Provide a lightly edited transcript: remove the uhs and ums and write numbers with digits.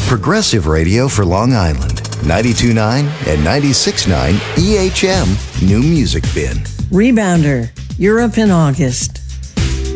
Progressive radio for Long Island. 92.9 and 96.9 EHM New Music Bin. Rebounder, Europe in August.